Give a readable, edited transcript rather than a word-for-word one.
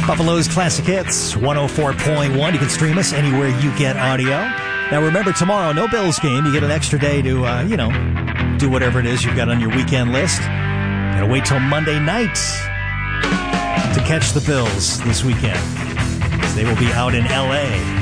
Buffalo's Classic Hits, 104.1. You can stream us anywhere you get audio. Now remember, tomorrow, no Bills game. You get an extra day to, do whatever it is you've got on your weekend list. Gotta wait till Monday night to catch the Bills this weekend. They will be out in L.A.